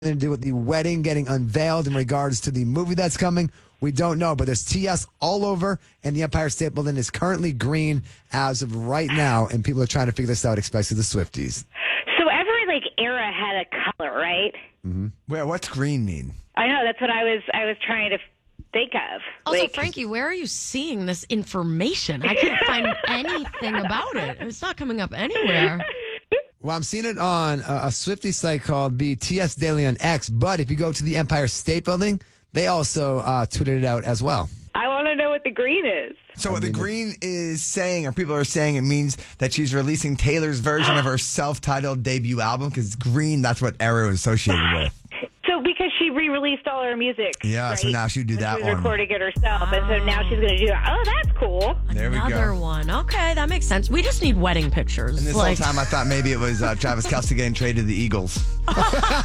to do with the wedding getting unveiled in regards to the movie that's coming. We don't know, but there's TS all over, and the Empire State Building is currently green as of right now, and people are trying to figure this out, especially the Swifties. So every era had a color, right? Mm-hmm. Well, what's green mean? I know, that's what I was trying to think of. Also, Frankie, where are you seeing this information? I can't find anything about it. It's not coming up anywhere. Well, I'm seeing it on a Swiftie site called BTS Daily on X, but if you go to the Empire State Building, they also tweeted it out as well. I want to know what the green is. So what the green is saying, or people are saying, it means that she's releasing Taylor's version of her self-titled debut album, because green, that's what Arrow is associated with. So because she re-released all her music. Yeah, right? so now she'd do that She was one. recording it herself, and so now she's going to do it. Oh, that's cool. There we go. Another one. Okay, that makes sense. We just need wedding pictures. And this whole time I thought maybe it was Travis Kelce getting traded to the Eagles.